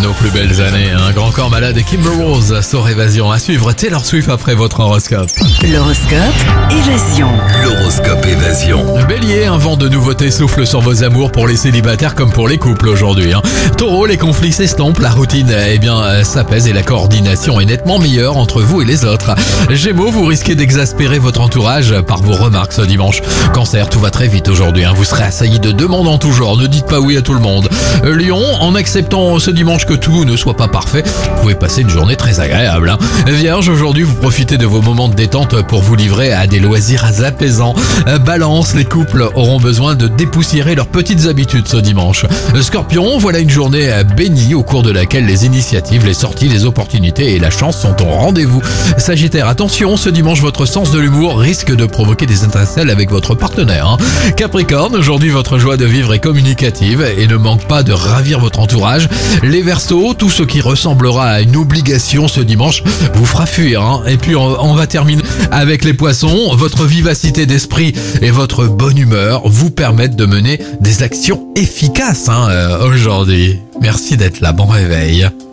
nos plus belles années. Un grand corps malade et Kimber Rose, sort Évasion. À suivre Taylor Swift après votre horoscope. L'horoscope Évasion. L'horoscope Évasion. Bélier, un vent de nouveauté souffle sur vos amours pour les célibataires comme pour les couples aujourd'hui. Taureau, les conflits s'estompent, la routine s'apaise et la coordination est nettement meilleure entre vous et les autres. Gémeaux, vous risquez d'exaspérer votre entourage par vos remarques ce dimanche. Cancer, tout va très vite aujourd'hui. Vous serez assailli de demandes en tout genre. Ne dites pas oui à tout le monde. Lion, en acceptant ce dimanche que tout ne soit pas parfait, vous pouvez passer une journée très agréable. Vierge, aujourd'hui vous profitez de vos moments de détente pour vous livrer à des loisirs apaisants. Balance, les couples auront besoin de dépoussiérer leurs petites habitudes ce dimanche. Scorpion, voilà une journée bénie au cours de laquelle les initiatives, les sorties, les opportunités et la chance sont au rendez-vous. Sagittaire, attention, ce dimanche votre sens de l'humour risque de provoquer des étincelles avec votre partenaire. Capricorne, aujourd'hui votre joie de vivre est communicative et ne manque pas de ravir votre entourage. Les Verseaux, tout ce qui ressemblera à une obligation ce dimanche vous fera fuir. Et puis on va terminer avec les Poissons. Votre vivacité d'esprit et votre bonne humeur vous permettent de mener des actions efficaces aujourd'hui. Merci d'être là, bon réveil.